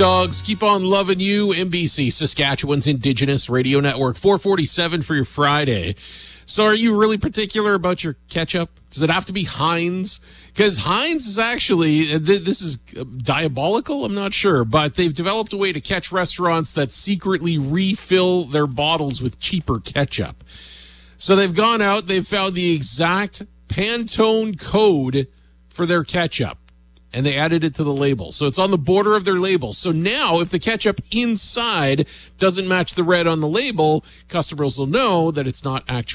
Dogs, keep on loving you. NBC, Saskatchewan's Indigenous Radio Network. 4:47 for your Friday. So are you really particular about your ketchup? Does it have to be Heinz? Because Heinz is actually, this is diabolical, I'm not sure, but they've developed a way to catch restaurants that secretly refill their bottles with cheaper ketchup. So they've gone out, they've found the exact Pantone code for their ketchup, and they added it to the label. So it's on the border of their label. So now if the ketchup inside doesn't match the red on the label, customers will know that it's not actually